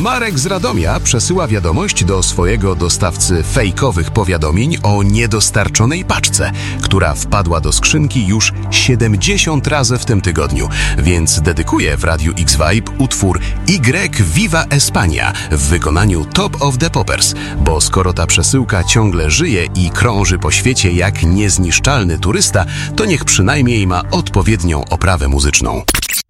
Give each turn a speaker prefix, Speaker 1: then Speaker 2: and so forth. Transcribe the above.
Speaker 1: Marek z Radomia przesyła wiadomość do swojego dostawcy fejkowych powiadomień o niedostarczonej paczce, która wpadła do skrzynki już 70 razy w tym tygodniu, więc dedykuje w Radiu X-Vibe utwór Y Viva España w wykonaniu Top of the Poppers, bo skoro ta przesyłka ciągle żyje i krąży po świecie jak niezniszczalny turysta, to niech przynajmniej ma odpowiednią oprawę muzyczną.